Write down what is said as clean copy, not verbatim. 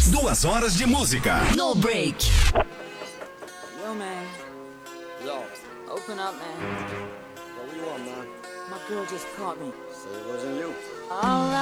2 horas de música. No break. Yo, man. Yo, Open up, man. what you want, man? My girl just caught me. Say it wasn't you. Alright.